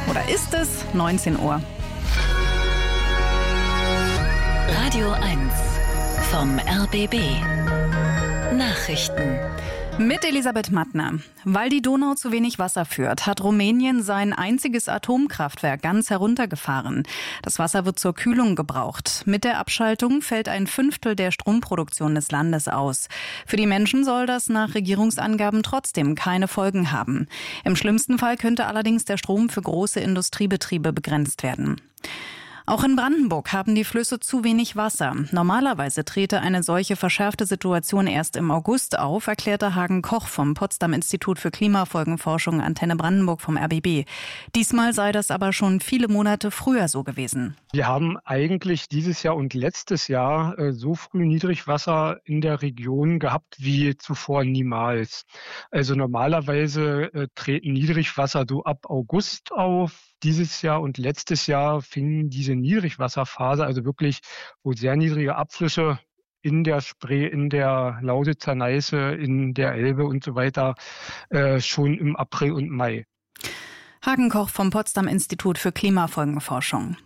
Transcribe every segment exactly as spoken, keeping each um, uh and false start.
Oder ist es neunzehn Uhr? Radio eins vom R B B. Nachrichten. Mit Elisabeth Mattner. Weil die Donau zu wenig Wasser führt, hat Rumänien sein einziges Atomkraftwerk ganz heruntergefahren. Das Wasser wird zur Kühlung gebraucht. Mit der Abschaltung fällt ein Fünftel der Stromproduktion des Landes aus. Für die Menschen soll das nach Regierungsangaben trotzdem keine Folgen haben. Im schlimmsten Fall könnte allerdings der Strom für große Industriebetriebe begrenzt werden. Auch in Brandenburg haben die Flüsse zu wenig Wasser. Normalerweise trete eine solche verschärfte Situation erst im August auf, erklärte Hagen Koch vom Potsdam-Institut für Klimafolgenforschung Antenne Brandenburg vom R B B. Diesmal sei das aber schon viele Monate früher so gewesen. Wir haben eigentlich dieses Jahr und letztes Jahr äh, so früh Niedrigwasser in der Region gehabt wie zuvor niemals. Also normalerweise äh, treten Niedrigwasser so ab August auf. Dieses Jahr und letztes Jahr fing diese Niedrigwasserphase, also wirklich, wo sehr niedrige Abflüsse in der Spree, in der Lausitzer Neiße, in der Elbe und so weiter, äh, schon im April und Mai. Hagen Koch vom Potsdam-Institut für Klimafolgenforschung.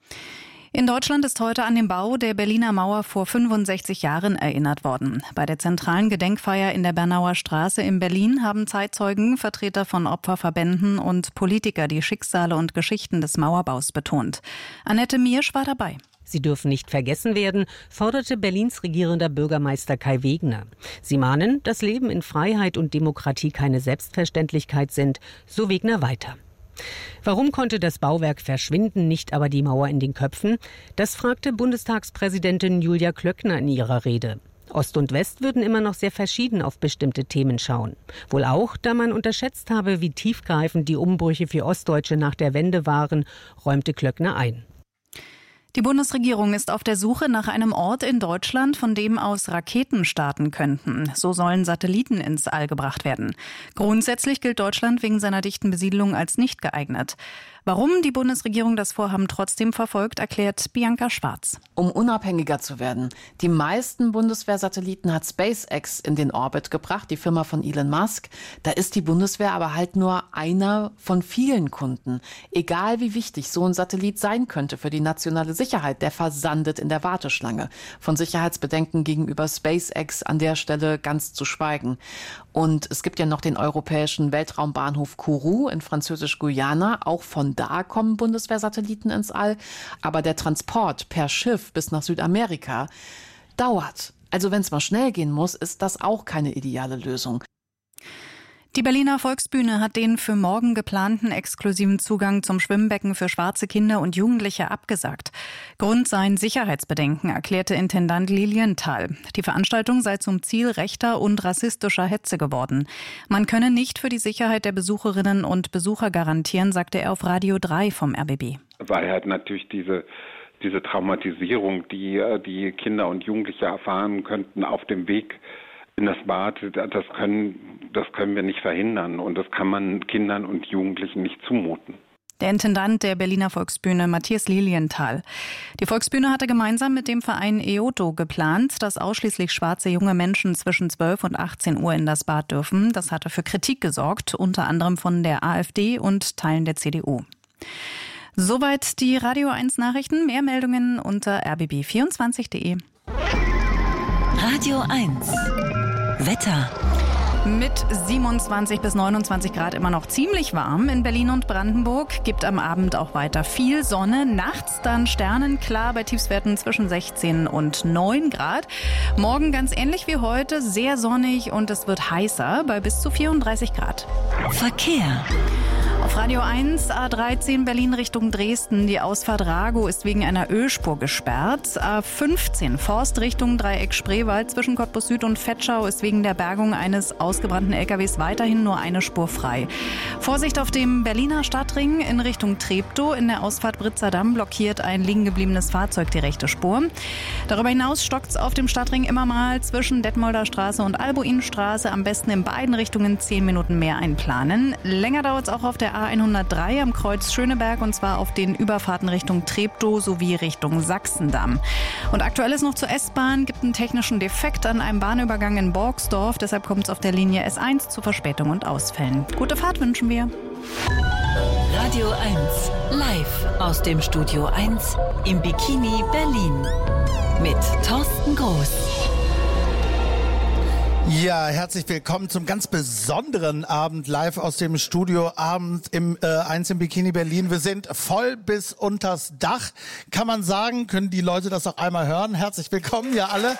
In Deutschland ist heute an den Bau der Berliner Mauer vor fünfundsechzig Jahren erinnert worden. Bei der zentralen Gedenkfeier in der Bernauer Straße in Berlin haben Zeitzeugen, Vertreter von Opferverbänden und Politiker die Schicksale und Geschichten des Mauerbaus betont. Annette Miersch war dabei. Sie dürfen nicht vergessen werden, forderte Berlins regierender Bürgermeister Kai Wegner. Sie mahnen, dass Leben in Freiheit und Demokratie keine Selbstverständlichkeit sind, so Wegner weiter. Warum konnte das Bauwerk verschwinden, nicht aber die Mauer in den Köpfen? Das fragte Bundestagspräsidentin Julia Klöckner in ihrer Rede. Ost und West würden immer noch sehr verschieden auf bestimmte Themen schauen. Wohl auch, da man unterschätzt habe, wie tiefgreifend die Umbrüche für Ostdeutsche nach der Wende waren, räumte Klöckner ein. Die Bundesregierung ist auf der Suche nach einem Ort in Deutschland, von dem aus Raketen starten könnten. So sollen Satelliten ins All gebracht werden. Grundsätzlich gilt Deutschland wegen seiner dichten Besiedelung als nicht geeignet. Warum die Bundesregierung das Vorhaben trotzdem verfolgt, erklärt Bianca Schwarz. Um unabhängiger zu werden. Die meisten Bundeswehrsatelliten hat SpaceX in den Orbit gebracht, die Firma von Elon Musk. Da ist die Bundeswehr aber halt nur einer von vielen Kunden. Egal wie wichtig so ein Satellit sein könnte für die nationale Sicherheit, der versandet in der Warteschlange. Von Sicherheitsbedenken gegenüber SpaceX an der Stelle ganz zu schweigen. Und es gibt ja noch den europäischen Weltraumbahnhof Kourou in Französisch-Guyana. Auch von da kommen Bundeswehrsatelliten ins All. Aber der Transport per Schiff bis nach Südamerika dauert. Also wenn es mal schnell gehen muss, ist das auch keine ideale Lösung. Die Berliner Volksbühne hat den für morgen geplanten exklusiven Zugang zum Schwimmbecken für schwarze Kinder und Jugendliche abgesagt. Grund seien Sicherheitsbedenken, erklärte Intendant Lilienthal. Die Veranstaltung sei zum Ziel rechter und rassistischer Hetze geworden. Man könne nicht für die Sicherheit der Besucherinnen und Besucher garantieren, sagte er auf Radio drei vom R B B. Weil halt natürlich diese diese Traumatisierung, die die Kinder und Jugendliche erfahren könnten auf dem Weg in das Bad, das können, das können wir nicht verhindern und das kann man Kindern und Jugendlichen nicht zumuten. Der Intendant der Berliner Volksbühne, Matthias Lilienthal. Die Volksbühne hatte gemeinsam mit dem Verein E O T O geplant, dass ausschließlich schwarze junge Menschen zwischen zwölf und achtzehn Uhr in das Bad dürfen. Das hatte für Kritik gesorgt, unter anderem von der AfD und Teilen der C D U. Soweit die Radio eins Nachrichten. Mehr Meldungen unter r b b vierundzwanzig punkt de. Radio eins. Wetter. Mit siebenundzwanzig bis neunundzwanzig Grad immer noch ziemlich warm in Berlin und Brandenburg. Gibt am Abend auch weiter viel Sonne. Nachts dann sternenklar bei Tiefstwerten zwischen sechzehn und neun Grad. Morgen ganz ähnlich wie heute, sehr sonnig und es wird heißer bei bis zu vierunddreißig Grad. Verkehr. Auf Radio eins, A dreizehn Berlin Richtung Dresden. Die Ausfahrt Rago ist wegen einer Ölspur gesperrt. A fünfzehn Forst Richtung Dreieck Spreewald zwischen Cottbus Süd und Vetschau ist wegen der Bergung eines ausgebrannten L K Ws weiterhin nur eine Spur frei. Vorsicht auf dem Berliner Stadtring in Richtung Treptow. In der Ausfahrt Britzer Damm blockiert ein liegen gebliebenes Fahrzeug die rechte Spur. Darüber hinaus stockt es auf dem Stadtring immer mal zwischen Detmolder Straße und Albuinstraße. Am besten in beiden Richtungen zehn Minuten mehr einplanen. Länger dauert es auch auf der A hundertdrei am Kreuz Schöneberg und zwar auf den Überfahrten Richtung Treptow sowie Richtung Sachsendamm. Und aktuell ist noch zur S-Bahn, gibt einen technischen Defekt an einem Bahnübergang in Borgsdorf. Deshalb kommt es auf der Linie S eins zu Verspätung und Ausfällen. Gute Fahrt wünschen wir. Radio Radio eins, live aus dem Studio eins im Bikini Berlin mit Thorsten Groß. Ja, herzlich willkommen zum ganz besonderen Abend live aus dem Studio Abend im äh, eins im Bikini Berlin. Wir sind voll bis unters Dach, kann man sagen. Können die Leute das auch einmal hören? Herzlich willkommen, ja alle.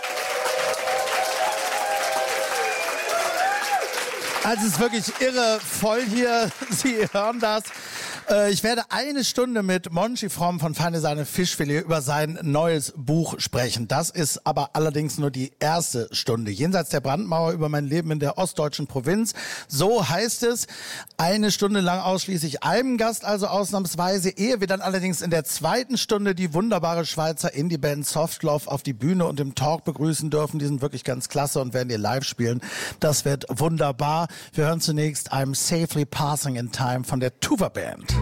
Also es ist wirklich irre voll hier. Sie hören das. Ich werde eine Stunde mit Monchi Fromm von Feine Sahne Fischfilet über sein neues Buch sprechen. Das ist aber allerdings nur die erste Stunde. Jenseits der Brandmauer über mein Leben in der ostdeutschen Provinz. So heißt es. Eine Stunde lang ausschließlich einem Gast, also ausnahmsweise. Ehe wir dann allerdings in der zweiten Stunde die wunderbare Schweizer Indie-Band Softlove auf die Bühne und im Talk begrüßen dürfen. Die sind wirklich ganz klasse und werden ihr live spielen. Das wird wunderbar. Wir hören zunächst I'm Safely Passing in Time von der Tuva Band.